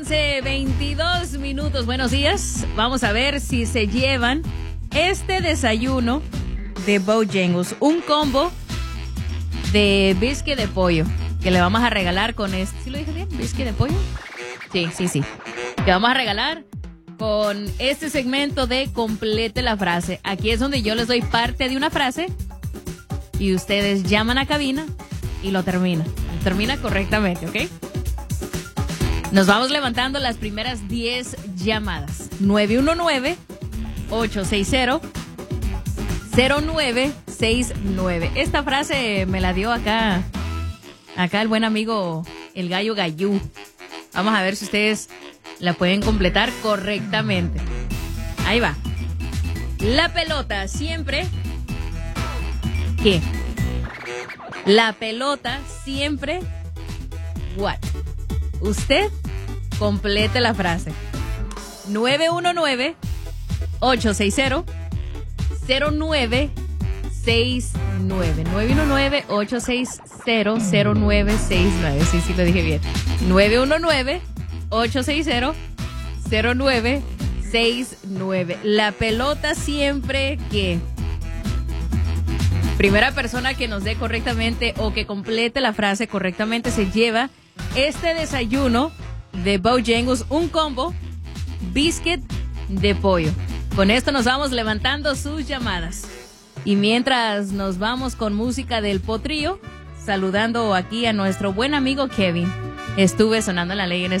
22 minutos. Buenos días. Vamos a ver si se llevan este desayuno de Bojangles, un combo de biscuit de pollo que le vamos a regalar con este. ¿Sí lo dije bien? ¿Biscuit de pollo? Sí. Que vamos a regalar con este segmento de Complete la Frase. Aquí es donde yo les doy parte de una frase y ustedes llaman a cabina y lo terminan. Termina correctamente, ¿ok? Nos vamos levantando las primeras 10 llamadas. 919-860-0969. Esta frase me la dio acá el buen amigo el Gallo Gallú. Vamos a ver si ustedes la pueden completar correctamente. Ahí va. La pelota siempre... ¿Qué? La pelota siempre... ¿What? Usted complete la frase. 919-860-0969. 919-860-0969. Sí, lo dije bien. 919-860-0969. La pelota siempre que... Primera persona que nos dé correctamente o que complete la frase correctamente se lleva este desayuno de Bojangles, un combo biscuit de pollo. Con esto nos vamos levantando sus llamadas. Y mientras nos vamos con música del potrillo, saludando aquí a nuestro buen amigo Kevin. Estuve sonando la ley en